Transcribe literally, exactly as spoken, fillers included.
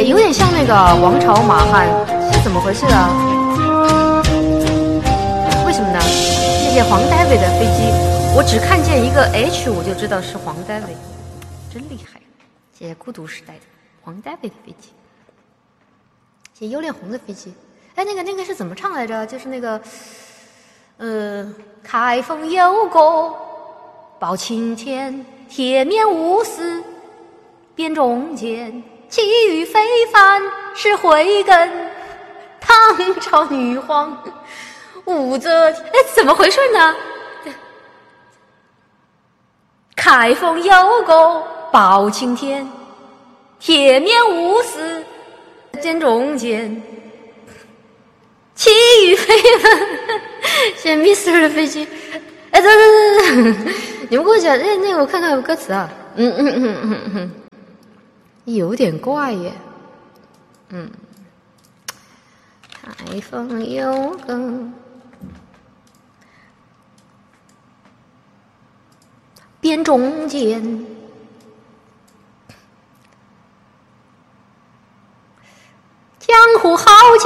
哎，有点像那个王朝马汉，是怎么回事啊？为什么呢？那些黄大卫的飞机，我只看见一个 H， 我就知道是黄大卫，真厉害！谢谢孤独时代的黄大卫的飞机，谢谢优恋红的飞机。哎，那个那个是怎么唱来着？就是那个，呃，开封有个包青天，铁面无私，辨忠奸，气宇非凡，是慧根。唐朝女皇武则，哎，怎么回事呢？开封有个包青天，铁面无私，辨忠奸，气宇非凡。谢谢 Mister 的飞机。哎，等等等等，你们给我讲，哎，那个我看看歌词啊。嗯嗯嗯嗯嗯，有点怪耶。嗯，开封有个辨忠奸，江湖豪强。